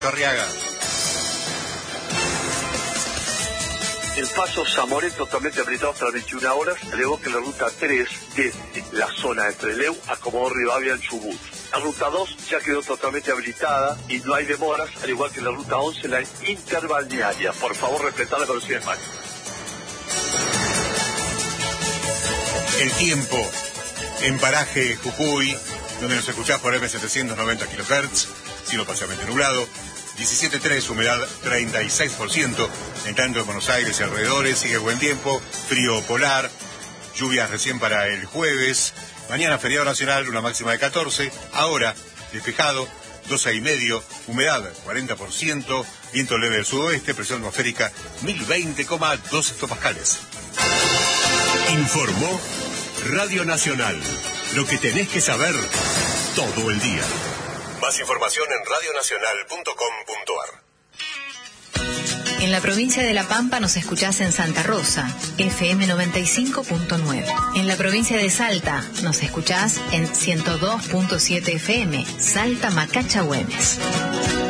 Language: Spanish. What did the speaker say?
Arriaga. El paso Zamoré totalmente habilitado hasta las 21 horas, luego que la ruta 3 desde la zona de Trelew a Comodoro Rivadavia en Chubut. La ruta 2 ya quedó totalmente habilitada y no hay demoras, al igual que la ruta 11, la interbalnearia. Por favor, respetar la velocidad de máxima. El tiempo en Paraje, Jujuy, donde nos escuchás por M790 kHz, cielo parcialmente nublado, 17.3, humedad 36%, en tanto en Buenos Aires y alrededores sigue buen tiempo, frío polar, lluvias recién para el jueves, mañana feriado nacional, una máxima de 14, ahora despejado, 12,5, humedad 40%, viento leve del sudoeste, presión atmosférica 1020,2 hectopascales. Informó Radio Nacional, lo que tenés que saber todo el día. Más información en radionacional.com.ar. En la provincia de La Pampa nos escuchás en Santa Rosa, FM 95.9. En la provincia de Salta nos escuchás en 102.7 FM, Salta Macacha Güemes.